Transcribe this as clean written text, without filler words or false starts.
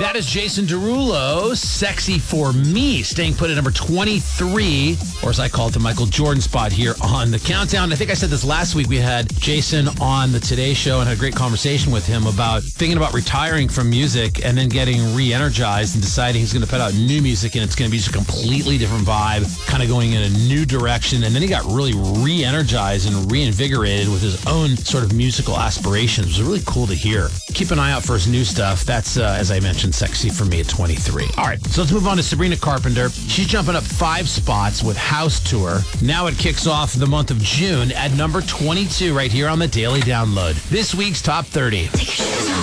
That is Jason Derulo, Sexy for Me, staying put at number 23, or as I call it, the Michael Jordan spot here on the countdown. I think I said this last week. We had Jason on the Today Show and had a great conversation with him about thinking about retiring from music and then getting re-energized and deciding he's going to put out new music and it's going to be just a completely different vibe, kind of going in a new direction. And then he got really re-energized and reinvigorated with his own sort of musical aspirations. It was really cool to hear. Keep an eye out for his new stuff. That's, as I mentioned, Sexy for Me at 23. All right, so let's move on to Sabrina Carpenter. She's jumping up 5 spots with House Tour. Now it kicks off the month of June at number 22 right here on the Daily Download. This week's Top 30.